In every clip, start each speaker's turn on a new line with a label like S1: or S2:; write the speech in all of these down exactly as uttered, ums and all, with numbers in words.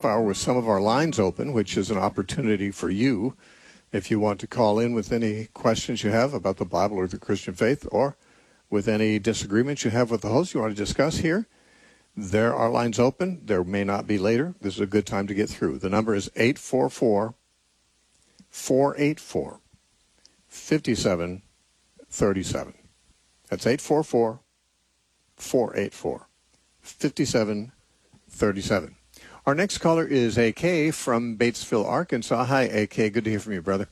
S1: hour with some of our lines open, which is an opportunity for you, if you want to call in with any questions you have about the Bible or the Christian faith, or with any disagreements you have with the host you want to discuss here. There are lines open. There may not be later. This is a good time to get through. The number is eight four four, four eight four, five seven three seven. That's eight four four, four eight four, five seven three seven. Our next caller is A K from Batesville, Arkansas. Hi, A K. Good to hear from you, brother.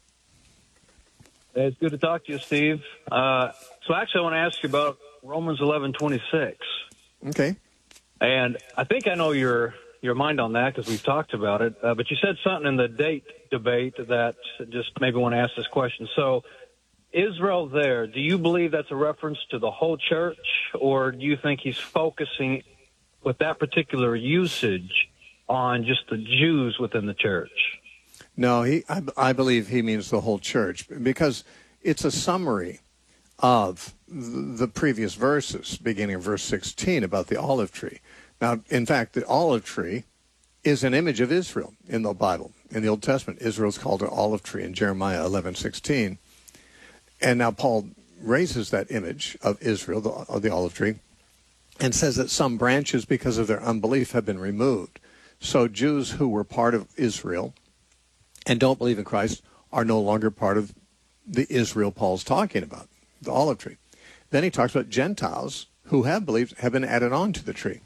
S2: It's good to talk to you, Steve. Uh, so actually, I want to ask you about Romans eleven twenty-six.
S1: Okay.
S2: And I think I know your your mind on that because we've talked about it. Uh, but you said something in the date debate that just maybe want to ask this question. So Israel there, do you believe that's a reference to the whole church, or do you think he's focusing with that particular usage on just the Jews within the church?
S1: No, he. I, I believe he means the whole church, because it's a summary of the previous verses, beginning of verse sixteen, about the olive tree. Now, in fact, the olive tree is an image of Israel in the Bible. In the Old Testament, Israel is called an olive tree in Jeremiah eleven sixteen. And now Paul raises that image of Israel, the, of the olive tree, and says that some branches, because of their unbelief, have been removed. So Jews who were part of Israel and don't believe in Christ are no longer part of the Israel Paul's talking about, the olive tree. Then he talks about Gentiles who have believed, have been added on to the tree.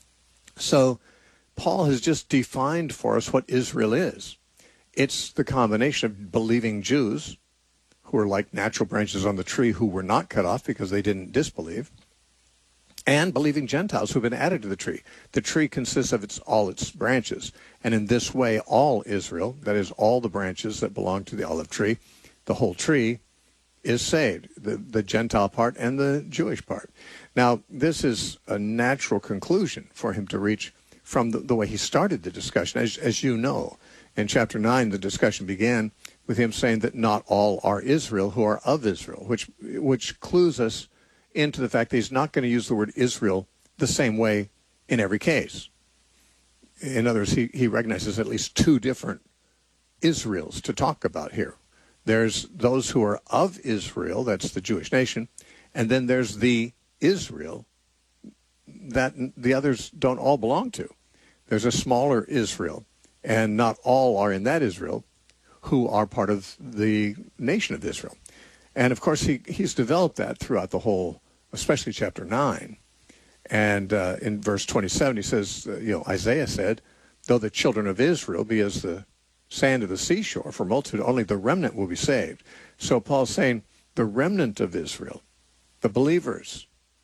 S1: So Paul has just defined for us what Israel is. It's the combination of believing Jews, who are like natural branches on the tree who were not cut off because they didn't disbelieve, and believing Gentiles who have been added to the tree. The tree consists of its all its branches, and in this way all Israel, that is all the branches that belong to the olive tree, the whole tree, is saved, the, the Gentile part and the Jewish part. Now, this is a natural conclusion for him to reach from the, the way he started the discussion. As, as you know, in chapter nine, the discussion began with him saying that not all are Israel who are of Israel, which which clues us into the fact that he's not going to use the word Israel the same way in every case. In other words, he, he recognizes at least two different Israels to talk about here. There's those who are of Israel, that's the Jewish nation, and then there's the Israel that the others don't all belong to. There's a smaller Israel, and not all are in that Israel who are part of the nation of Israel. And, of course, he, he's developed that throughout the whole, especially chapter nine. And uh, in verse twenty-seven, he says, uh, you know, Isaiah said, though the children of Israel be as the sand of the seashore, for multitude, only the remnant will be saved. So Paul's saying the remnant of Israel, the believers,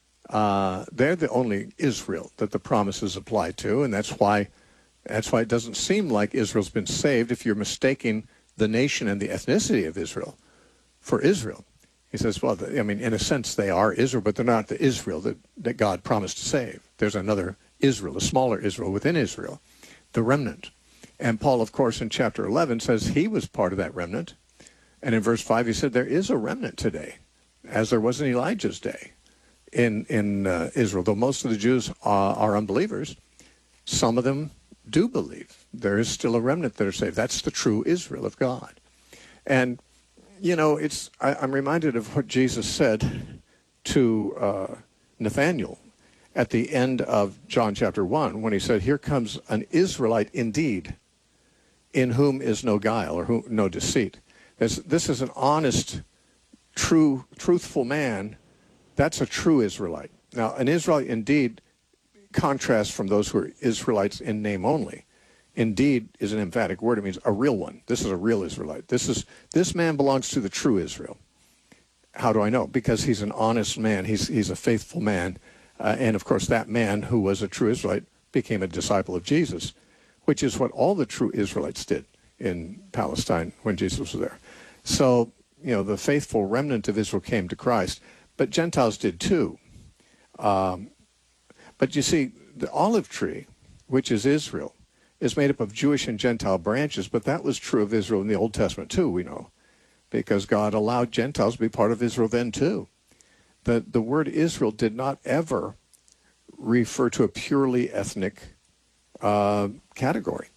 S1: uh, they're the only Israel that the promises apply to, and that's why that's why it doesn't seem like Israel's been saved if you're mistaking the nation and the ethnicity of Israel for Israel. He says, well, I mean, in a sense, they are Israel, but they're not the Israel that, that God promised to save. There's another Israel, a smaller Israel within Israel, the remnant. And Paul, of course, in chapter eleven says he was part of that remnant. And in verse five, he said there is a remnant today, as there was in Elijah's day in, in uh, Israel. Though most of the Jews are, are unbelievers, some of them do believe. There is still a remnant that are saved. That's the true Israel of God. And, you know, it's I, I'm reminded of what Jesus said to uh, Nathanael at the end of John chapter one, when he said, here comes an Israelite indeed, in whom is no guile or who, no deceit. This, this is an honest, true, truthful man. That's a true Israelite. Now, an Israelite indeed contrasts from those who are Israelites in name only. Indeed is an emphatic word. It means a real one. This is a real Israelite. This is this man belongs to the true Israel. How do I know? Because he's an honest man. He's he's a faithful man. Uh, and, of course, that man who was a true Israelite became a disciple of Jesus, which is what all the true Israelites did in Palestine when Jesus was there. So, you know, the faithful remnant of Israel came to Christ, but Gentiles did too. Um, but you see, the olive tree, which is Israel, is made up of Jewish and Gentile branches, but that was true of Israel in the Old Testament too, we know, because God allowed Gentiles to be part of Israel then too. The, the word Israel did not ever refer to a purely ethnic uh, category.